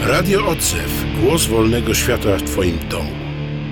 Radio Odzew. Głos wolnego świata w Twoim domu.